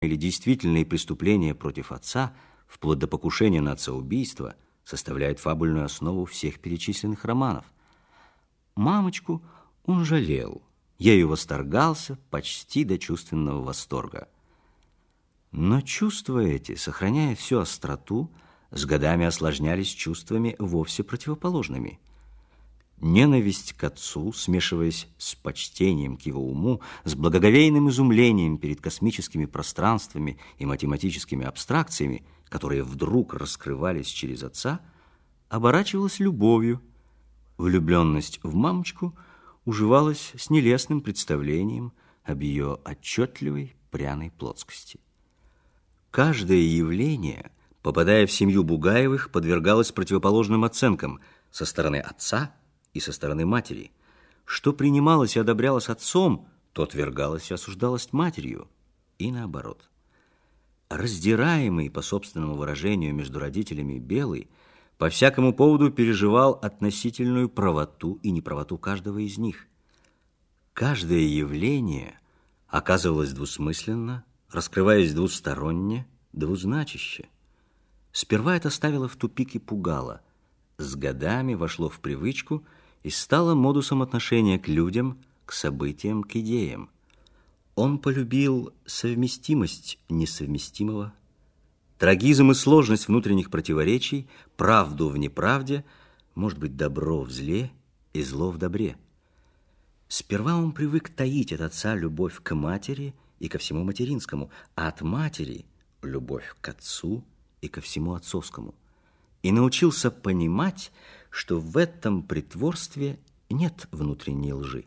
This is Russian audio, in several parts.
или действительные преступления против отца, вплоть до покушения на отцеубийство, составляют фабульную основу всех перечисленных романов. Мамочку он жалел, ею восторгался почти до чувственного восторга. Но чувства эти, сохраняя всю остроту, с годами осложнялись чувствами вовсе противоположными. Ненависть к отцу, смешиваясь с почтением к его уму, с благоговейным изумлением перед космическими пространствами и математическими абстракциями, которые вдруг раскрывались через отца, оборачивалась любовью. Влюбленность в мамочку уживалась с нелестным представлением об ее отчетливой пряной плотскости. Каждое явление, попадая в семью Бугаевых, подвергалось противоположным оценкам со стороны отца и со стороны матери. Что принималось и одобрялось отцом, то отвергалось и осуждалось матерью, и наоборот. Раздираемый, по собственному выражению, между родителями Белый по всякому поводу переживал относительную правоту и неправоту каждого из них. Каждое явление оказывалось двусмысленно, раскрываясь двусторонне, двузначище. Сперва это ставило в тупик и пугало, с годами вошло в привычку и стало модусом отношения к людям, к событиям, к идеям. Он полюбил совместимость несовместимого, трагизм и сложность внутренних противоречий, правду в неправде, может быть, добро в зле и зло в добре. Сперва он привык таить от отца любовь к матери и ко всему материнскому, а от матери любовь к отцу и ко всему отцовскому. И научился понимать, что в этом притворстве нет внутренней лжи.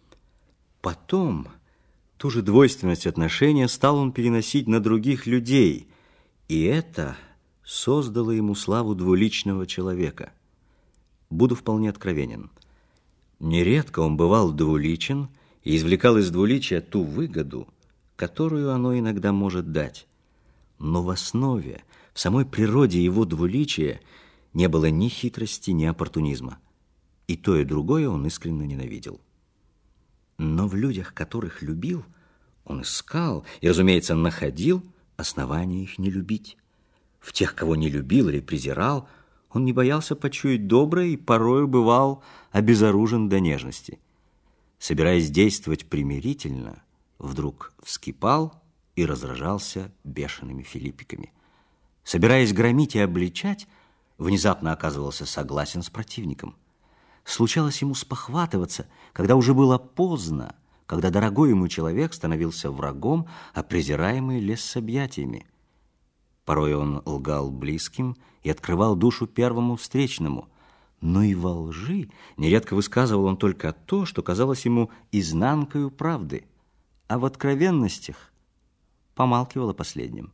Потом ту же двойственность отношения стал он переносить на других людей, и это создало ему славу двуличного человека. Буду вполне откровенен. Нередко он бывал двуличен и извлекал из двуличия ту выгоду, которую оно иногда может дать. Но в основе, в самой природе его двуличия не было ни хитрости, ни оппортунизма. И то, и другое он искренне ненавидел. Но в людях, которых любил, он искал и, разумеется, находил основания их не любить. В тех, кого не любил или презирал, он не боялся почуять доброе и порою бывал обезоружен до нежности. Собираясь действовать примирительно, вдруг вскипал и разражался бешеными филиппиками. Собираясь громить и обличать, внезапно оказывался согласен с противником. Случалось ему спохватываться, когда уже было поздно, когда дорогой ему человек становился врагом, а презираемый лез с объятиями. Порой он лгал близким и открывал душу первому встречному, но и во лжи нередко высказывал он только то, что казалось ему изнанкою правды, а в откровенностях помалкивал о последнем.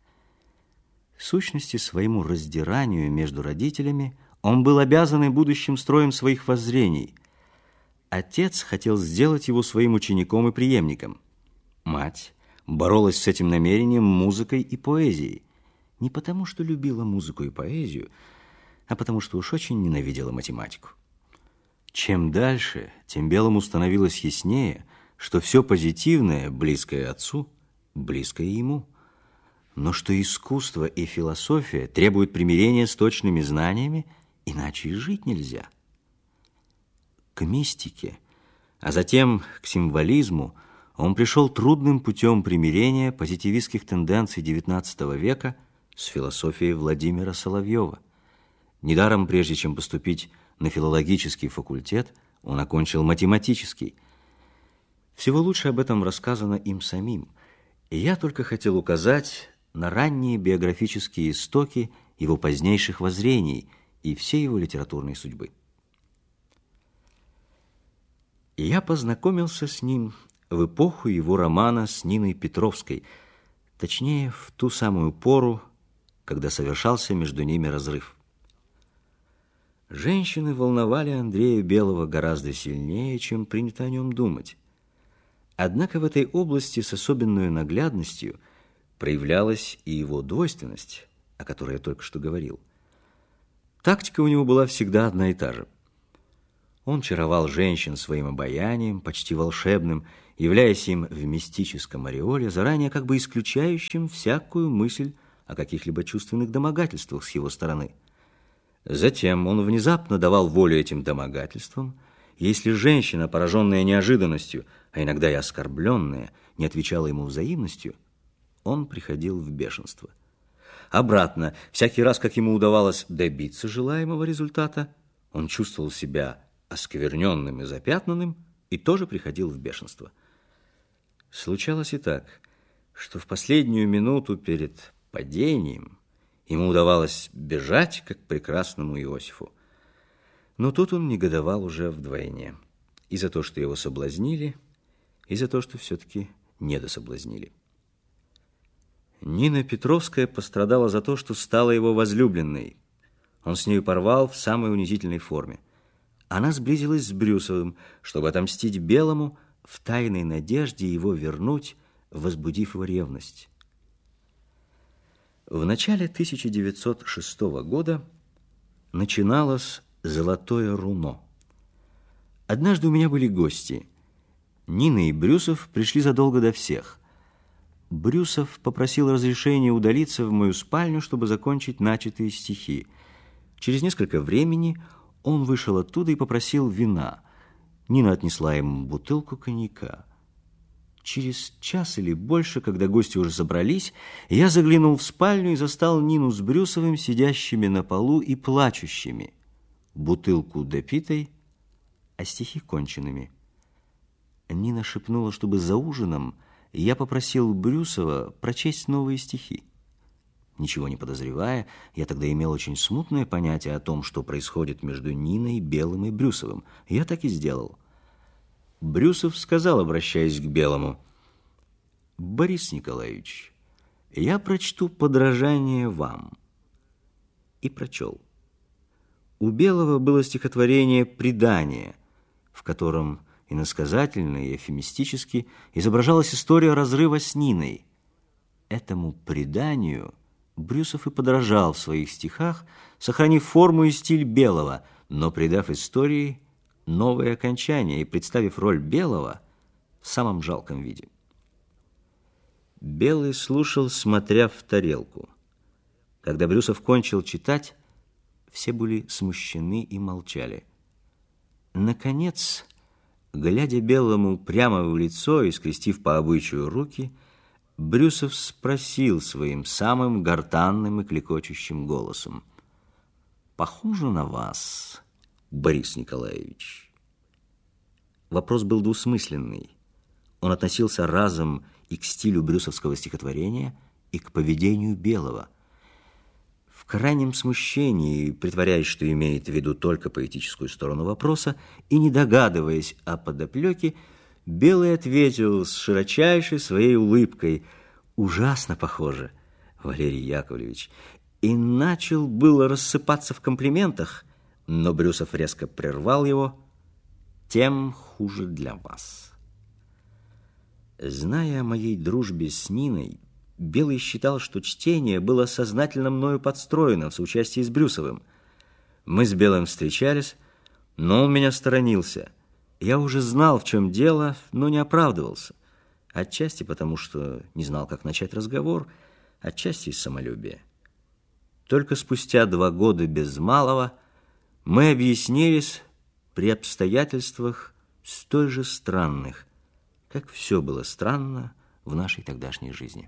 В сущности, своему раздиранию между родителями он был обязан и будущим строем своих воззрений. Отец хотел сделать его своим учеником и преемником. Мать боролась с этим намерением музыкой и поэзией. Не потому, что любила музыку и поэзию, а потому, что уж очень ненавидела математику. Чем дальше, тем Белому становилось яснее, что все позитивное, близкое отцу, близкое ему. Но что искусство и философия требуют примирения с точными знаниями, иначе и жить нельзя. К мистике, а затем к символизму он пришел трудным путем примирения позитивистских тенденций XIX века с философией Владимира Соловьева. Недаром, прежде чем поступить на филологический факультет, он окончил математический. Всего лучше об этом рассказано им самим, и я только хотел указать на ранние биографические истоки его позднейших воззрений и всей его литературной судьбы. Я познакомился с ним в эпоху его романа с Ниной Петровской, точнее, в ту самую пору, когда совершался между ними разрыв. Женщины волновали Андрея Белого гораздо сильнее, чем принято о нем думать. Однако в этой области с особенной наглядностью проявлялась и его двойственность, о которой я только что говорил. Тактика у него была всегда одна и та же. Он чаровал женщин своим обаянием, почти волшебным, являясь им в мистическом ореоле, заранее как бы исключающим всякую мысль о каких-либо чувственных домогательствах с его стороны. Затем он внезапно давал волю этим домогательствам. Если женщина, пораженная неожиданностью, а иногда и оскорбленная, не отвечала ему взаимностью, он приходил в бешенство. Обратно, всякий раз, как ему удавалось добиться желаемого результата, он чувствовал себя оскверненным и запятнанным и тоже приходил в бешенство. Случалось и так, что в последнюю минуту перед падением ему удавалось бежать, как прекрасному Иосифу. Но тут он негодовал уже вдвойне. И за то, что его соблазнили, и за то, что все-таки недособлазнили. Нина Петровская пострадала за то, что стала его возлюбленной. Он с нею порвал в самой унизительной форме. Она сблизилась с Брюсовым, чтобы отомстить Белому в тайной надежде его вернуть, возбудив его ревность. В начале 1906 года начиналось «Золотое руно». Однажды у меня были гости. Нина и Брюсов пришли задолго до всех. Брюсов попросил разрешения удалиться в мою спальню, чтобы закончить начатые стихи. Через несколько времени он вышел оттуда и попросил вина. Нина отнесла ему бутылку коньяка. Через час или больше, когда гости уже собрались, я заглянул в спальню и застал Нину с Брюсовым, сидящими на полу и плачущими. Бутылку допитой, а стихи конченными. Нина шепнула, чтобы за ужином я попросил Брюсова прочесть новые стихи. Ничего не подозревая, я тогда имел очень смутное понятие о том, что происходит между Ниной, Белым и Брюсовым. Я так и сделал. Брюсов сказал, обращаясь к Белому: «Борис Николаевич, я прочту подражание вам». И прочел. У Белого было стихотворение «Предание», в котором иносказательно и эвфемистически изображалась история разрыва с Ниной. Этому преданию Брюсов и подражал в своих стихах, сохранив форму и стиль Белого, но придав истории новое окончание и представив роль Белого в самом жалком виде. Белый слушал, смотря в тарелку. Когда Брюсов кончил читать, все были смущены и молчали. Наконец, глядя Белому прямо в лицо и скрестив по обычаю руки, Брюсов спросил своим самым гортанным и клекочущим голосом: «Похоже на вас, Борис Николаевич?» Вопрос был двусмысленный. Он относился разом и к стилю брюсовского стихотворения, и к поведению Белого. В крайнем смущении, притворяясь, что имеет в виду только поэтическую сторону вопроса, и не догадываясь о подоплеке, Белый ответил с широчайшей своей улыбкой: «Ужасно похоже, Валерий Яковлевич», и начал было рассыпаться в комплиментах, но Брюсов резко прервал его: «Тем хуже для вас». Зная о моей дружбе с Ниной, Белый считал, что чтение было сознательно мною подстроено в соучастии с Брюсовым. Мы с Белым встречались, но он меня сторонился. Я уже знал, в чем дело, но не оправдывался. Отчасти потому, что не знал, как начать разговор, отчасти из самолюбия. Только спустя 2 года без малого мы объяснились при обстоятельствах столь же странных, как все было странно в нашей тогдашней жизни.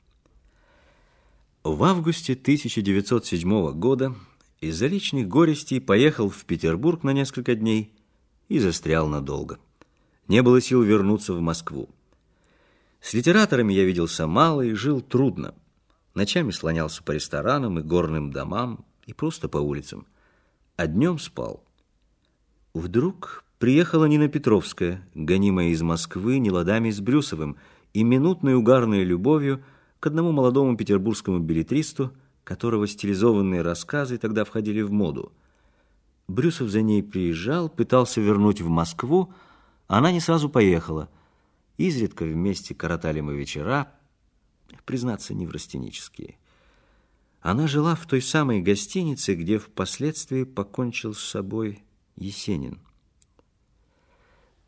В августе 1907 года из-за личных горестей поехал в Петербург на несколько дней и застрял надолго. Не было сил вернуться в Москву. С литераторами я виделся мало и жил трудно. Ночами слонялся по ресторанам и горным домам, и просто по улицам, а днем спал. Вдруг приехала Нина Петровская, гонимая из Москвы неладами с Брюсовым и минутной угарной любовью к одному молодому петербургскому беллетристу, которого стилизованные рассказы тогда входили в моду. Брюсов за ней приезжал, пытался вернуть в Москву, а она не сразу поехала. Изредка вместе коротали мы вечера, признаться, неврастенические. Она жила в той самой гостинице, где впоследствии покончил с собой Есенин.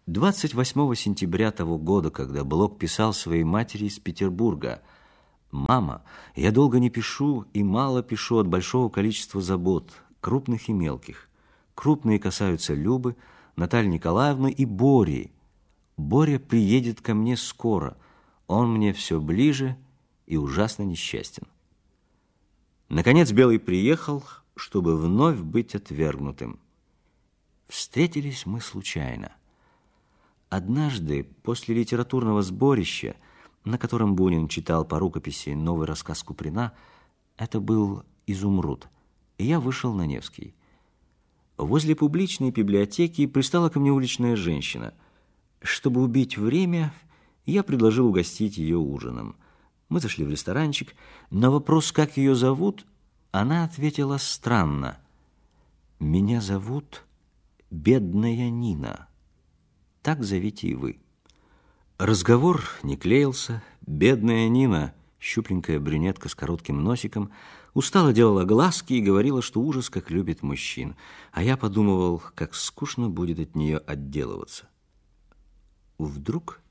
28 сентября того года, когда Блок писал своей матери из Петербурга: «Мама, я долго не пишу и мало пишу от большого количества забот, крупных и мелких. Крупные касаются Любы, Натальи Николаевны и Бори. Боря приедет ко мне скоро, он мне все ближе и ужасно несчастен». Наконец Белый приехал, чтобы вновь быть отвергнутым. Встретились мы случайно. Однажды, после литературного сборища, на котором Бунин читал по рукописи новый рассказ Куприна, это был «Изумруд», и я вышел на Невский. Возле публичной библиотеки пристала ко мне уличная женщина. Чтобы убить время, я предложил угостить ее ужином. Мы зашли в ресторанчик. На вопрос, как ее зовут, она ответила странно: «Меня зовут Бедная Нина. Так зовите и вы». Разговор не клеился. Бедная Нина, щупленькая брюнетка с коротким носиком, устало делала глазки и говорила, что ужас как любит мужчин. А я подумывал, как скучно будет от нее отделываться. Вдруг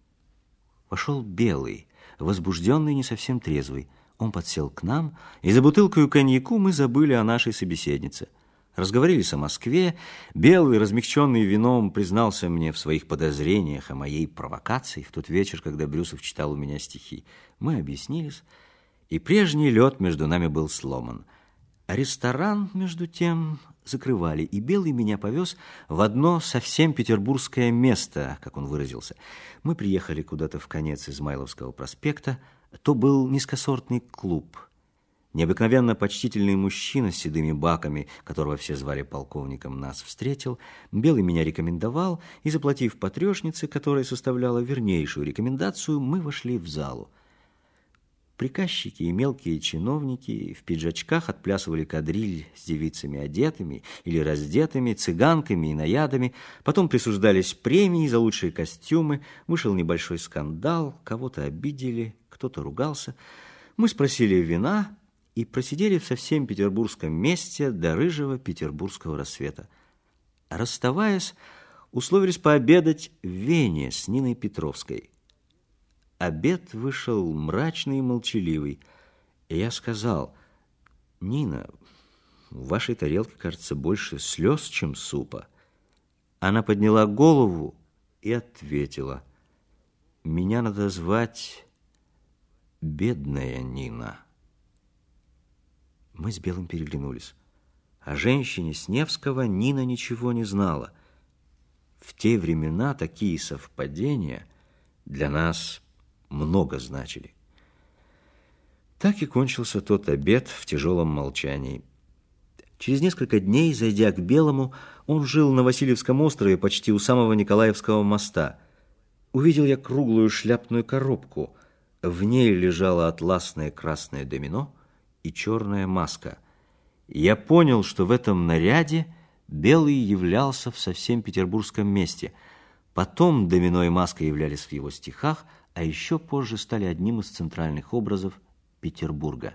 вошел Белый, возбужденный, не совсем трезвый. Он подсел к нам, и за бутылкой коньяку мы забыли о нашей собеседнице. Разговорились о Москве. Белый, размягченный вином, признался мне в своих подозрениях о моей провокации в тот вечер, когда Брюсов читал у меня стихи. Мы объяснились, и прежний лед между нами был сломан. А ресторан, между тем, закрывали, и Белый меня повез в одно совсем петербургское место, как он выразился. Мы приехали куда-то в конец Измайловского проспекта. То был низкосортный клуб. Необыкновенно почтительный мужчина с седыми баками, которого все звали полковником, нас встретил. Белый меня рекомендовал, и, заплатив по трешнице, которая составляла вернейшую рекомендацию, мы вошли в залу. Приказчики и мелкие чиновники в пиджачках отплясывали кадриль с девицами одетыми или раздетыми, цыганками и наядами. Потом присуждались премии за лучшие костюмы. Вышел небольшой скандал, кого-то обидели, кто-то ругался. Мы спросили вина и просидели в совсем петербургском месте до рыжего петербургского рассвета. Расставаясь, условились пообедать в Вене с Ниной Петровской. Обед вышел мрачный и молчаливый, и я сказал: «Нина, в вашей тарелке, кажется, больше слез, чем супа». Она подняла голову и ответила: «Меня надо звать Бедная Нина». Мы с Белым переглянулись. О женщине с Невского Нина ничего не знала. В те времена такие совпадения для нас много значили. Так и кончился тот обед в тяжелом молчании. Через несколько дней, зайдя к Белому, он жил на Васильевском острове, почти у самого Николаевского моста. Увидел я круглую шляпную коробку. В ней лежало атласное красное домино и черная маска. Я понял, что в этом наряде Белый являлся в совсем петербургском месте. Потом домино и маска являлись в его стихах, а еще позже стали одним из центральных образов Петербурга.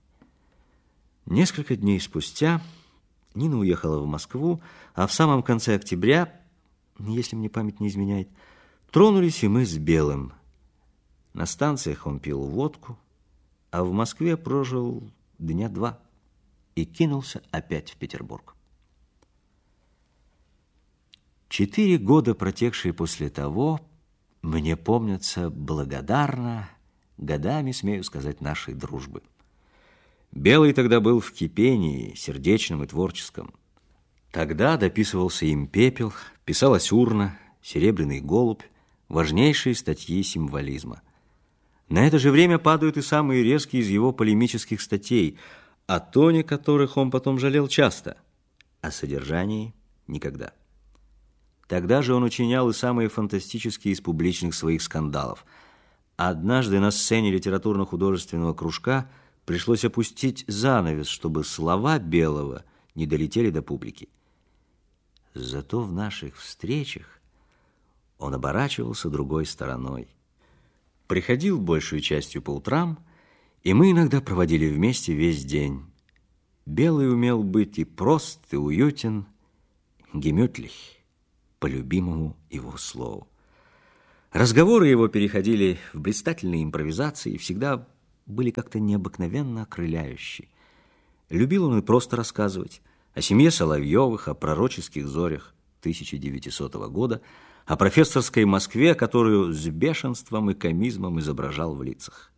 Несколько дней спустя Нина уехала в Москву, а в самом конце октября, если мне память не изменяет, тронулись и мы с Белым. На станциях он пил водку, а в Москве прожил дня 2 и кинулся опять в Петербург. 4 года, протекшие после того, мне помнятся благодарно, годами, смею сказать, нашей дружбы. Белый тогда был в кипении, сердечном и творческом. Тогда дописывался им «Пепел», писалась «Урна», «Серебряный голубь», важнейшие статьи символизма. На это же время падают и самые резкие из его полемических статей, о тоне которых он потом жалел часто, о содержании никогда. Тогда же он учинял и самые фантастические из публичных своих скандалов. Однажды на сцене литературно-художественного кружка пришлось опустить занавес, чтобы слова Белого не долетели до публики. Зато в наших встречах он оборачивался другой стороной. Приходил большую частью по утрам, и мы иногда проводили вместе весь день. Белый умел быть и прост, и уютен, gemütlich. по любимому его слову. Разговоры его переходили в блистательные импровизации и всегда были как-то необыкновенно окрыляющие. Любил он и просто рассказывать о семье Соловьевых, о пророческих зорях 1900 года, о профессорской Москве, которую с бешенством и комизмом изображал в лицах.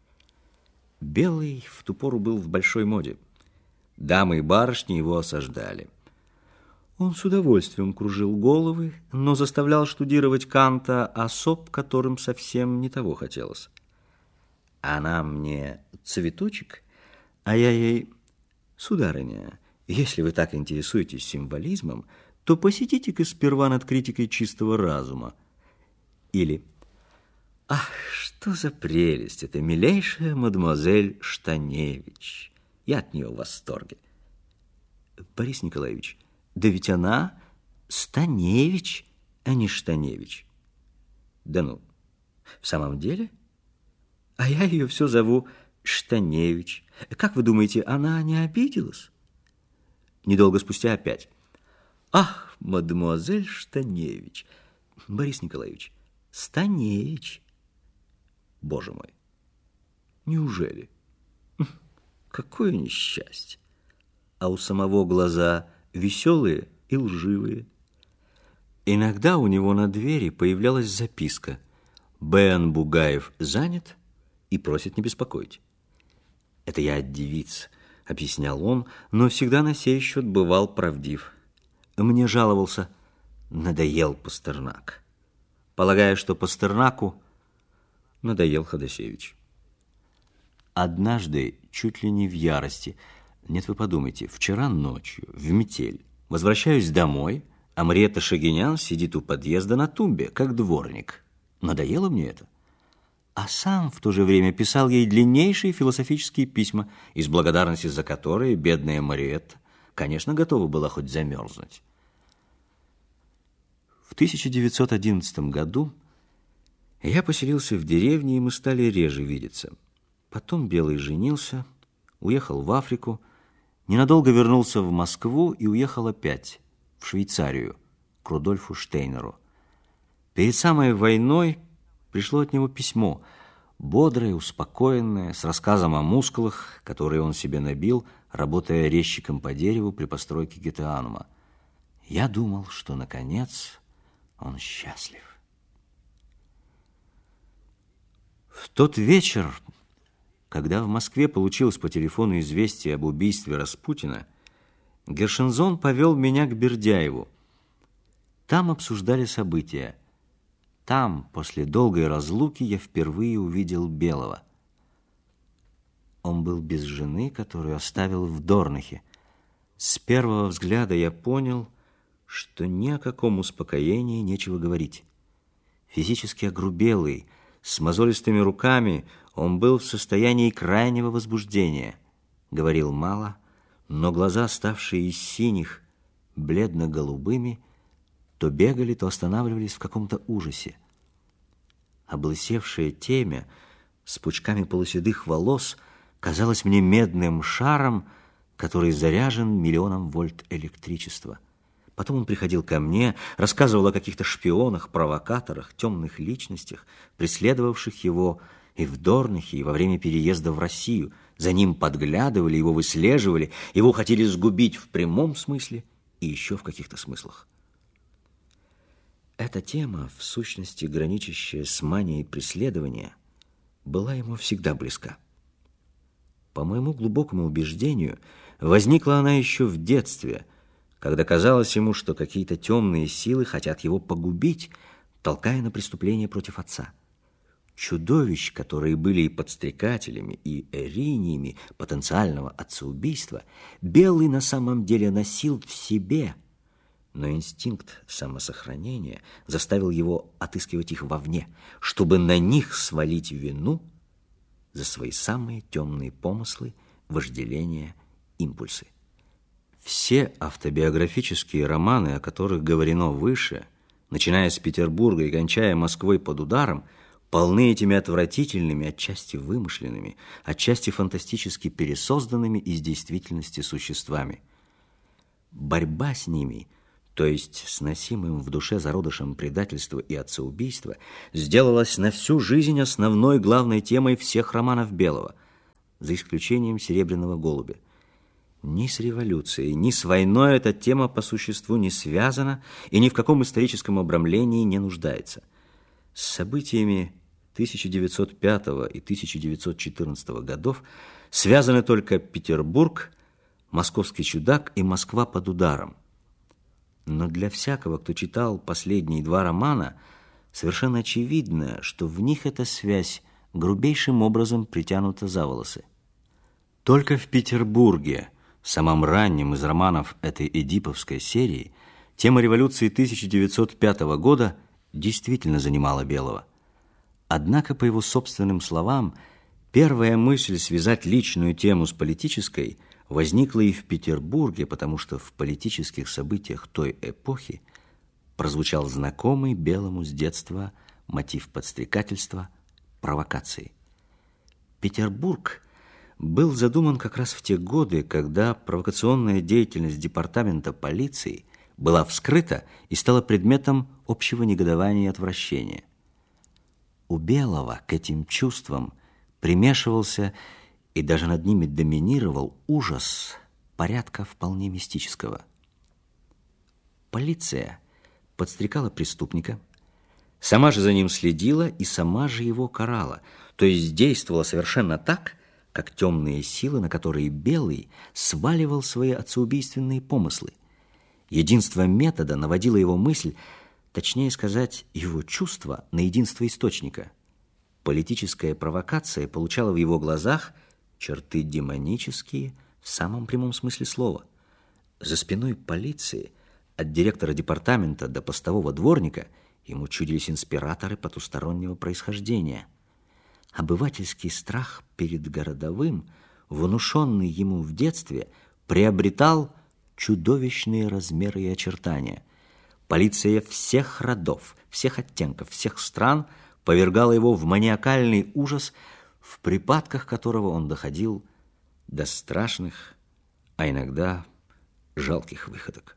Белый в ту пору был в большой моде. Дамы и барышни его осаждали. Он с удовольствием кружил головы, но заставлял штудировать Канта особ, которым совсем не того хотелось. Она мне цветочек, а я ей: сударыня, если вы так интересуетесь символизмом, то посидите-ка сперва над критикой чистого разума. Или: ах, что за прелесть, это милейшая мадемуазель Штаневич. Я от нее в восторге. Борис Николаевич, да ведь она Станевич, а не Штаневич. Да ну, в самом деле? А я ее все зову Штаневич. Как вы думаете, она не обиделась? Недолго спустя опять: ах, мадемуазель Штаневич. Борис Николаевич, Станевич. Боже мой, неужели? Какое несчастье! А у самого глаза веселые и лживые. Иногда у него на двери появлялась записка: Б.Н. Бугаев занят и просит не беспокоить. Это я от девиц, объяснял он, но всегда на сей счет бывал правдив. Мне жаловался: надоел Пастернак. Полагая, что Пастернаку надоел Ходосевич. Однажды, чуть ли не в ярости, нет, вы подумайте, вчера ночью, в метель, возвращаюсь домой, а Мариэтта Шагинян сидит у подъезда на тумбе, как дворник. Надоело мне это. А сам в то же время писал ей длиннейшие философические письма, из благодарности за которые бедная Мариэтта, конечно, готова была хоть замерзнуть. В 1911 году я поселился в деревне, и мы стали реже видеться. Потом Белый женился, уехал в Африку, ненадолго вернулся в Москву и уехал опять в Швейцарию к Рудольфу Штейнеру. Перед самой войной пришло от него письмо, бодрое, успокоенное, с рассказом о мускулах, которые он себе набил, работая резчиком по дереву при постройке Гетеанума. Я думал, что, наконец, он счастлив. В тот вечер, когда в Москве получилось по телефону известие об убийстве Распутина, Гершензон повел меня к Бердяеву. Там обсуждали события. Там, после долгой разлуки, я впервые увидел Белого. Он был без жены, которую оставил в Дорнахе. С первого взгляда я понял, что ни о каком успокоении нечего говорить. Физически огрубелый, с мозолистыми руками, он был в состоянии крайнего возбуждения. Говорил мало, но глаза, ставшие из синих, бледно-голубыми, то бегали, то останавливались в каком-то ужасе. Облысевшее темя с пучками полуседых волос казалось мне медным шаром, который заряжен миллионом вольт электричества. Потом он приходил ко мне, рассказывал о каких-то шпионах, провокаторах, темных личностях, преследовавших его и в Дорнахе, и во время переезда в Россию. За ним подглядывали, его выслеживали, его хотели сгубить в прямом смысле и еще в каких-то смыслах. Эта тема, в сущности граничащая с манией преследования, была ему всегда близка. По моему глубокому убеждению, возникла она еще в детстве, когда казалось ему, что какие-то темные силы хотят его погубить, толкая на преступление против отца. Чудовищ, которые были и подстрекателями, и эриниями потенциального отцеубийства, Белый на самом деле носил в себе, но инстинкт самосохранения заставил его отыскивать их вовне, чтобы на них свалить вину за свои самые темные помыслы, вожделения, импульсы. Все автобиографические романы, о которых говорено выше, начиная с Петербурга и кончая Москвой под ударом, полны этими отвратительными, отчасти вымышленными, отчасти фантастически пересозданными из действительности существами. Борьба с ними то есть сносимым в душе зародышем предательства и отцеубийства, сделалась на всю жизнь основной главной темой всех романов Белого, за исключением «Серебряного голубя». Ни с революцией, ни с войной эта тема по существу не связана и ни в каком историческом обрамлении не нуждается. С событиями 1905 и 1914 годов связаны только Петербург, Московский чудак и Москва под ударом. Но для всякого, кто читал последние два романа, совершенно очевидно, что в них эта связь грубейшим образом притянута за волосы. Только в Петербурге, самом раннем из романов этой эдиповской серии, тема революции 1905 года действительно занимала Белого. Однако, по его собственным словам, первая мысль связать личную тему с политической возникла и в Петербурге, потому что в политических событиях той эпохи прозвучал знакомый Белому с детства мотив подстрекательства, провокации. Петербург был задуман как раз в те годы, когда провокационная деятельность департамента полиции была вскрыта и стала предметом общего негодования и отвращения. У Белого к этим чувствам примешивался и даже над ними доминировал ужас порядка вполне мистического. Полиция подстрекала преступника, сама же за ним следила и сама же его карала, то есть действовала совершенно так, как темные силы, на которые Белый сваливал свои отцеубийственные помыслы. Единство метода наводило его мысль, точнее сказать, его чувство на единство источника. Политическая провокация получала в его глазах черты демонические в самом прямом смысле слова. За спиной полиции, от директора департамента до постового дворника, ему чудились инспираторы потустороннего происхождения. Обывательский страх перед городовым, внушенный ему в детстве, приобретал чудовищные размеры и очертания. Полиция всех родов, всех оттенков, всех стран повергала его в маниакальный ужас, в припадках которого он доходил до страшных, а иногда жалких выходок.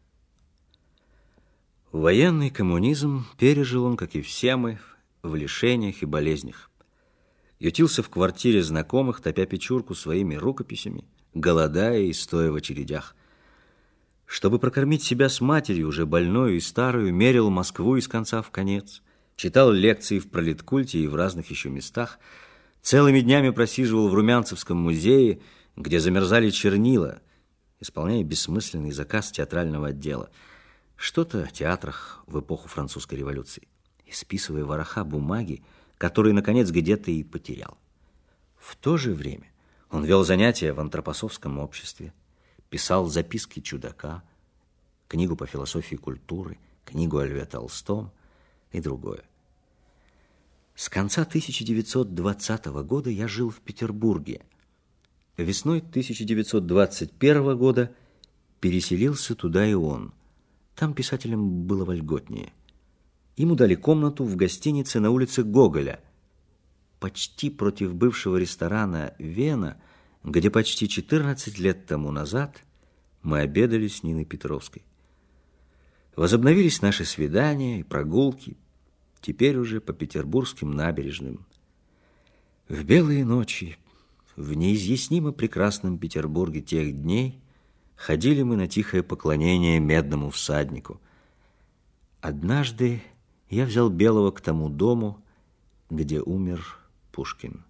Военный коммунизм пережил он, как и все мы, в лишениях и болезнях. Ютился в квартире знакомых, топя печурку своими рукописями, голодая и стоя в очередях. Чтобы прокормить себя с матерью, уже больную и старую, мерил Москву из конца в конец, читал лекции в Пролеткульте и в разных еще местах, целыми днями просиживал в Румянцевском музее, где замерзали чернила, исполняя бессмысленный заказ театрального отдела. Что-то о театрах в эпоху французской революции, исписывая вороха бумаги, которые, наконец, где-то и потерял. В то же время он вел занятия в антропософском обществе, писал записки чудака, книгу по философии культуры, книгу о Льве Толстом и другое. С конца 1920 года я жил в Петербурге. Весной 1921 года переселился туда и он. Там писателям было вольготнее. Ему дали комнату в гостинице на улице Гоголя, почти против бывшего ресторана «Вена», где почти 14 лет тому назад мы обедали с Ниной Петровской. Возобновились наши свидания и прогулки, теперь уже по петербургским набережным. В белые ночи, в неизъяснимо прекрасном Петербурге тех дней, ходили мы на тихое поклонение медному всаднику. Однажды я взял Белого к тому дому, где умер Пушкин.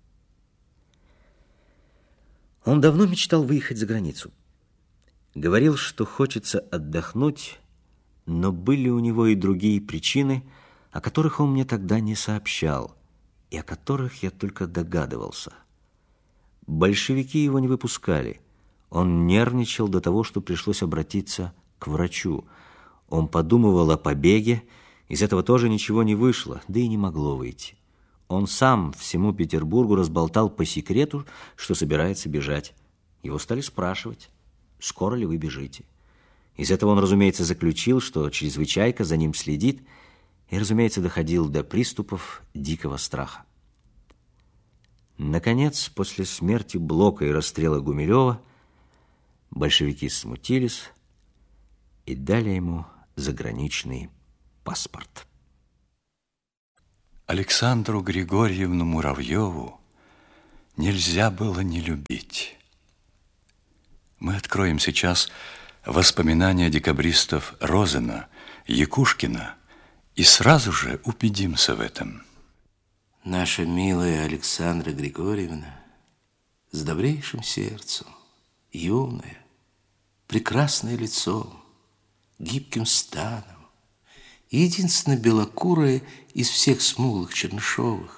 Он давно мечтал выехать за границу. Говорил, что хочется отдохнуть, но были у него и другие причины, о которых он мне тогда не сообщал, и о которых я только догадывался. Большевики его не выпускали. Он нервничал до того, что пришлось обратиться к врачу. Он подумывал о побеге, из этого тоже ничего не вышло, да и не могло выйти. Он сам всему Петербургу разболтал по секрету, что собирается бежать. Его стали спрашивать, скоро ли вы бежите. Из этого он, разумеется, заключил, что чрезвычайка за ним следит, и, разумеется, доходил до приступов дикого страха. Наконец, после смерти Блока и расстрела Гумилева, большевики смутились и дали ему заграничный паспорт. Александру Григорьевну Муравьеву нельзя было не любить. Мы откроем сейчас воспоминания декабристов Розена, Якушкина и сразу же убедимся в этом. Наша милая Александра Григорьевна с добрейшим сердцем, юная, прекрасное лицом, гибким станом, единственно белокурая из всех смуглых Чернышовых,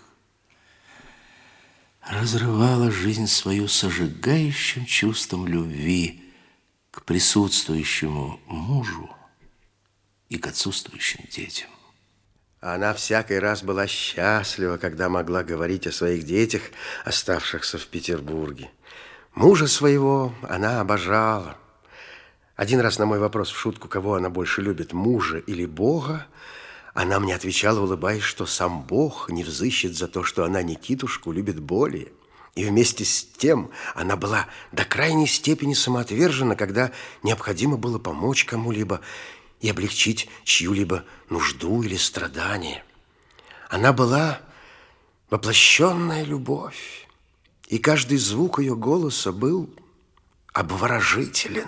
разрывала жизнь свою с ожигающим чувством любви к присутствующему мужу и к отсутствующим детям. Она всякий раз была счастлива, когда могла говорить о своих детях, оставшихся в Петербурге. Мужа своего она обожала. Один раз на мой вопрос в шутку, кого она больше любит, мужа или Бога, она мне отвечала, улыбаясь, что сам Бог не взыщет за то, что она Никитушку любит более. И вместе с тем она была до крайней степени самоотвержена, когда необходимо было помочь кому-либо и облегчить чью-либо нужду или страдание. Она была воплощенная любовь, и каждый звук ее голоса был обворожителен.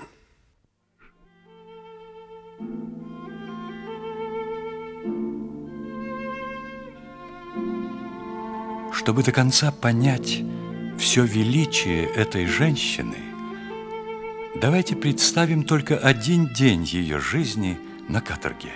Чтобы до конца понять все величие этой женщины, давайте представим только один день ее жизни на каторге.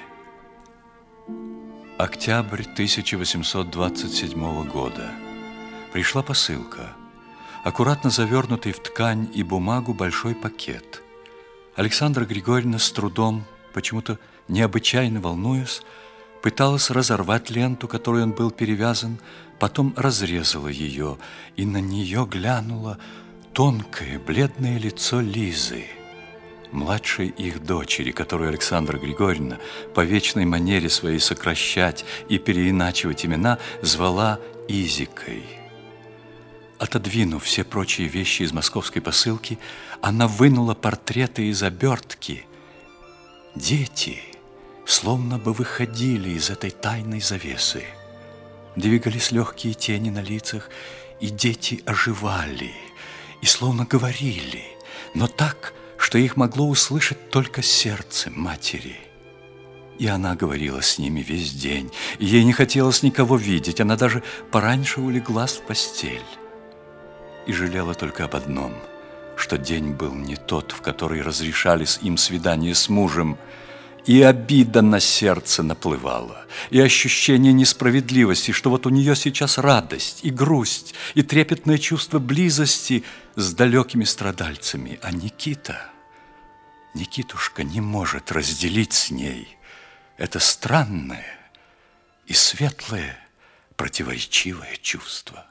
Октябрь 1827 года. Пришла посылка. Аккуратно завернутый в ткань и бумагу большой пакет. Александра Григорьевна с трудом, почему-то необычайно волнуясь, пыталась разорвать ленту, которой он был перевязан, потом разрезала ее, и на нее глянуло тонкое, бледное лицо Лизы, младшей их дочери, которую Александра Григорьевна по вечной манере своей сокращать и переиначивать имена звала Изикой. Отодвинув все прочие вещи из московской посылки, она вынула портреты из обертки. Дети словно бы выходили из этой тайной завесы. Двигались легкие тени на лицах, и дети оживали, и словно говорили, но так, что их могло услышать только сердце матери. И она говорила с ними весь день, и ей не хотелось никого видеть, она даже пораньше улеглась в постель. И жалела только об одном, что день был не тот, в который разрешались им свидания с мужем, и обида на сердце наплывала, и ощущение несправедливости, что вот у нее сейчас радость и грусть, и трепетное чувство близости с далекими страдальцами, а Никитушка не может разделить с ней это странное и светлое противоречивое чувство.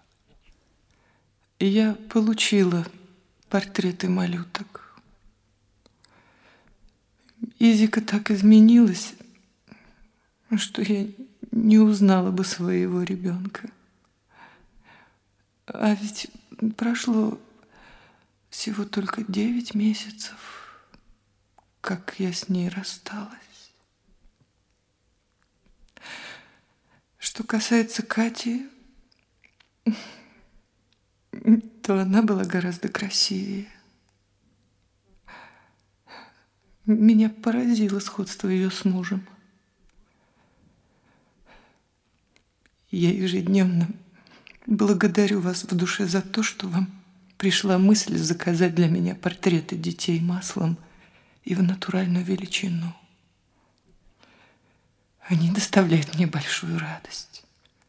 Я получила портреты малюток. Изика так изменилась, что я не узнала бы своего ребенка. А ведь прошло всего только 9 месяцев, как я с ней рассталась. Что касается Кати, то она была гораздо красивее. Меня поразило сходство ее с мужем. Я ежедневно благодарю вас в душе за то, что вам пришла мысль заказать для меня портреты детей маслом и в натуральную величину. Они доставляют мне большую радость.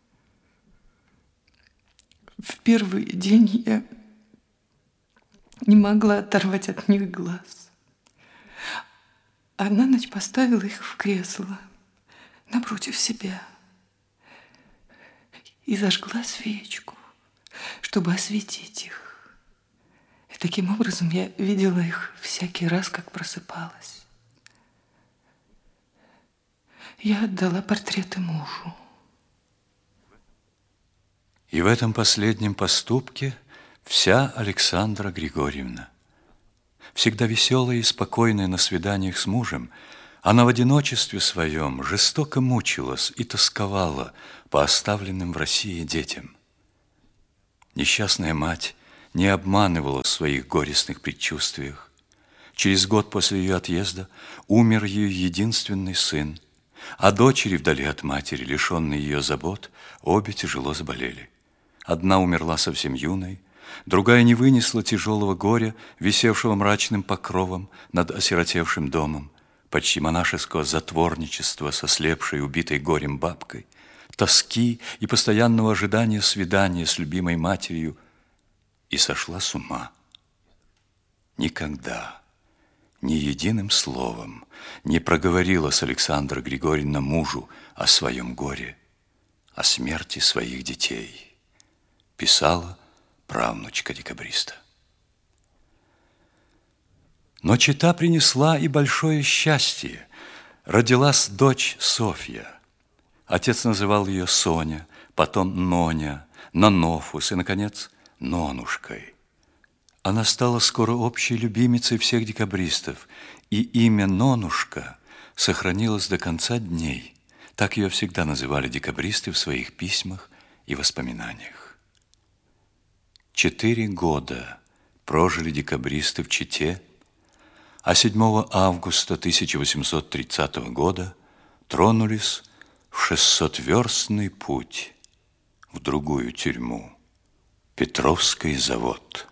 В первый день я не могла оторвать от них глаз. А на ночь поставила их в кресло напротив себя и зажгла свечку, чтобы осветить их. И таким образом я видела их всякий раз, как просыпалась. Я отдала портреты мужу. И в этом последнем поступке вся Александра Григорьевна. Всегда веселая и спокойная на свиданиях с мужем, Она в одиночестве своем жестоко мучилась и тосковала по оставленным в России детям. Несчастная мать не обманывала в своих горестных предчувствиях. Через год после ее отъезда умер ее единственный сын, а дочери вдали от матери, лишенные ее забот, обе тяжело заболели. Одна умерла совсем юной, другая не вынесла тяжелого горя, висевшего мрачным покровом над осиротевшим домом, почти монашеского затворничества со слепшей, убитой горем бабкой, тоски и постоянного ожидания свидания с любимой матерью, и сошла с ума. Никогда, ни единым словом не проговорила с Александра Григорьевна мужу о своем горе, о смерти своих детей, писала правнучка декабриста. Но чета принесла и большое счастье. Родилась дочь Софья. Отец называл ее Соня, потом Ноня, Нанофус и, наконец, Нонушкой. Она стала скоро общей любимицей всех декабристов, и имя Нонушка сохранилось до конца дней. Так ее всегда называли декабристы в своих письмах и воспоминаниях. 4 года прожили декабристы в Чите, а 7 августа 1830 года тронулись в 600-верстный путь в другую тюрьму, Петровский завод.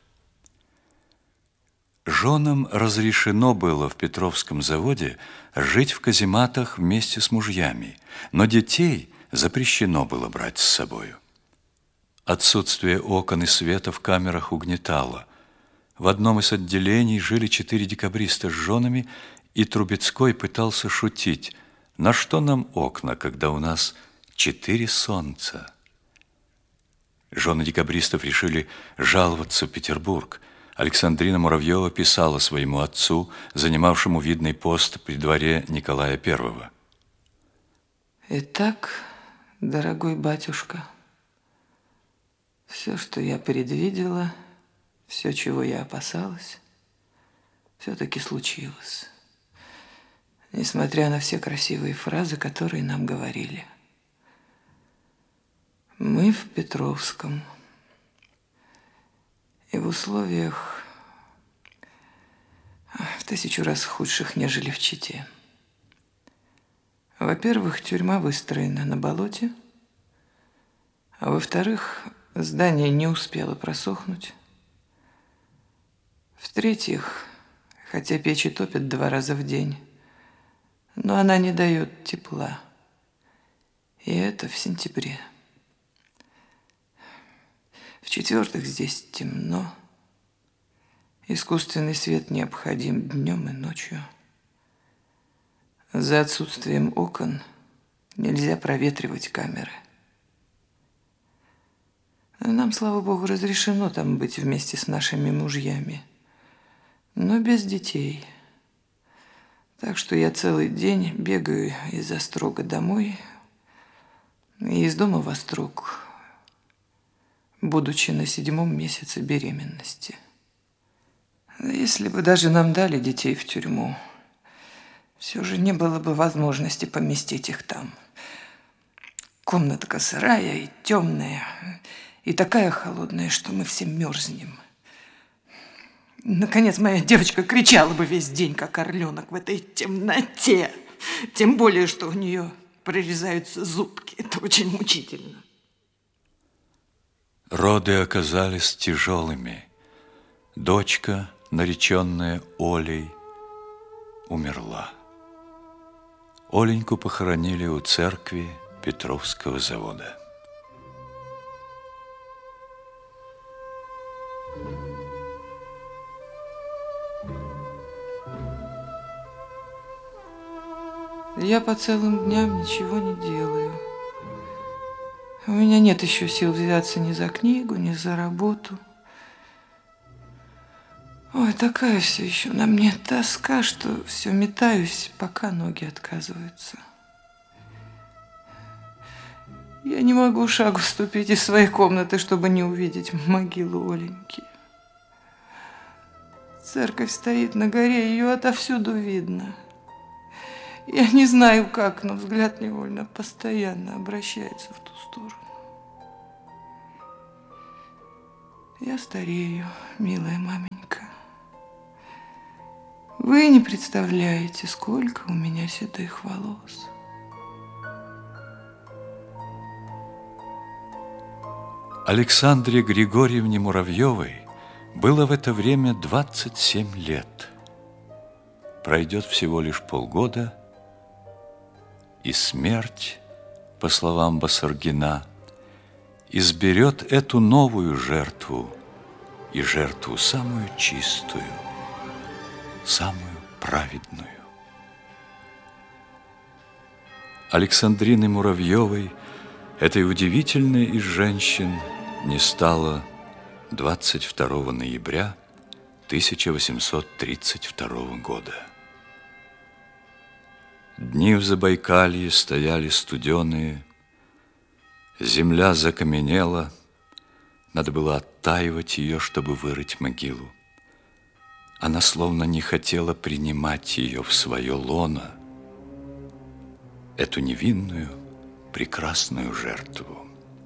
Женам разрешено было в Петровском заводе жить в казематах вместе с мужьями, но детей запрещено было брать с собою. Отсутствие окон и света в камерах угнетало. В одном из отделений жили 4 декабриста с женами, и Трубецкой пытался шутить: «На что нам окна, когда у нас 4 солнца?» Жены декабристов решили жаловаться в Петербург. Александрина Муравьева писала своему отцу, занимавшему видный пост при дворе Николая I. Итак, дорогой батюшка, все, что я предвидела, все, чего я опасалась, все-таки случилось. Несмотря на все красивые фразы, которые нам говорили. Мы в Петровском. И в условиях в 1000 раз худших, нежели в Чите. Во-первых, тюрьма выстроена на болоте, а во-вторых, здание не успело просохнуть. В-третьих, хотя печи топят 2 раза в день, но она не дает тепла. И это в сентябре. В-четвертых, здесь темно. Искусственный свет необходим днем и ночью. За отсутствием окон нельзя проветривать камеры. Нам, слава богу, разрешено там быть вместе с нашими мужьями, но без детей. Так что я целый день бегаю из Острога домой и из дома в Острог, будучи на 7-м месяце беременности. Если бы даже нам дали детей в тюрьму, все же не было бы возможности поместить их там. Комнатка сырая и темная, и такая холодная, что мы все мерзнем. Наконец, моя девочка кричала бы весь день, как орленок в этой темноте. Тем более, что у нее прорезаются зубки. Это очень мучительно. Роды оказались тяжелыми. Дочка, нареченная Олей, умерла. Оленьку похоронили у церкви Петровского завода. Я по целым дням ничего не делаю. У меня нет еще сил взяться ни за книгу, ни за работу. Ой, такая все еще на мне тоска, что все метаюсь, пока ноги отказываются. Я не могу шагу ступить из своей комнаты, чтобы не увидеть могилу Оленьки. Церковь стоит на горе, ее отовсюду видно. Я не знаю как, но взгляд невольно постоянно обращается в ту сторону. Я старею, милая маменька. Вы не представляете, сколько у меня седых волос. Александре Григорьевне Муравьевой было в это время 27 лет. Пройдет всего лишь полгода, и смерть, по словам Басаргина, изберет эту новую жертву, и жертву самую чистую, самую праведную. Александрины Муравьевой, этой удивительной из женщин, не стало 22 ноября 1832 года. Дни в Забайкалье стояли студеные, земля закаменела, надо было оттаивать ее, чтобы вырыть могилу. Она словно не хотела принимать ее в свое лоно, эту невинную, прекрасную жертву.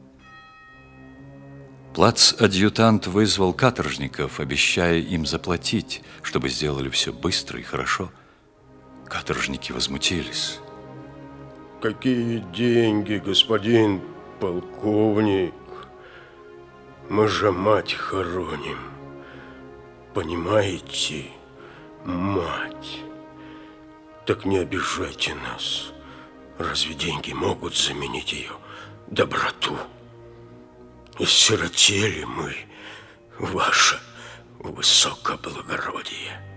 Плацадъютант вызвал каторжников, обещая им заплатить, чтобы сделали все быстро и хорошо. Каторжники возмутились. Какие деньги, господин полковник? Мы же мать хороним. Понимаете, мать. Так не обижайте нас. Разве деньги могут заменить ее доброту? Иссиротели мы, ваше высокоблагородие.